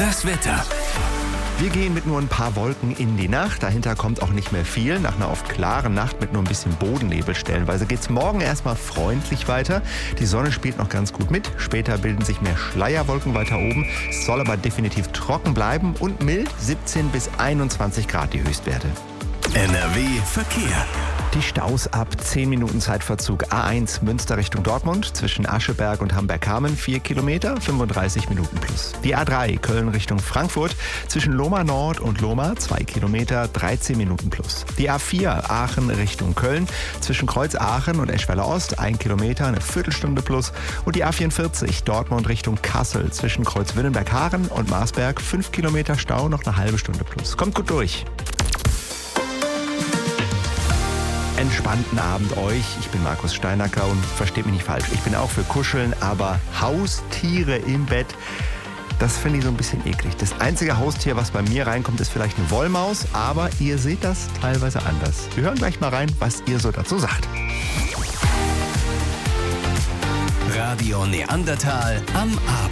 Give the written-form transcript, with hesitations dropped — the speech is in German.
Das Wetter. Wir gehen mit nur ein paar Wolken in die Nacht. Dahinter kommt auch nicht mehr viel. Nach einer oft klaren Nacht mit nur ein bisschen Bodennebel stellenweise geht's morgen erstmal freundlich weiter. Die Sonne spielt noch ganz gut mit. Später bilden sich mehr Schleierwolken weiter oben. Es soll aber definitiv trocken bleiben und mild, 17 bis 21 Grad die Höchstwerte. NRW Verkehr. Die Staus ab 10 Minuten Zeitverzug. A1 Münster Richtung Dortmund zwischen Ascheberg und Hamberg-Kamen 4 Kilometer, 35 Minuten plus. Die A3 Köln Richtung Frankfurt zwischen Lohmar Nord und Lohmar 2 Kilometer, 13 Minuten plus. Die A4 Aachen Richtung Köln zwischen Kreuz Aachen und Eschweiler Ost 1 Kilometer, eine Viertelstunde plus. Und die A44 Dortmund Richtung Kassel zwischen Kreuz Wünnenberg-Haaren und Marsberg 5 Kilometer Stau, noch eine halbe Stunde plus. Kommt gut durch. Entspannten Abend euch. Ich bin Markus Steinacker und versteht mich nicht falsch. Ich bin auch für Kuscheln, aber Haustiere im Bett, das finde ich so ein bisschen eklig. Das einzige Haustier, was bei mir reinkommt, ist vielleicht eine Wollmaus, aber ihr seht das teilweise anders. Wir hören gleich mal rein, was ihr so dazu sagt. Radio Neandertal am Abend.